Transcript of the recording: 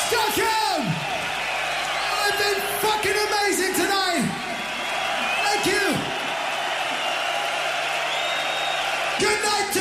Stockholm! I've been fucking amazing tonight! Thank you! Good night,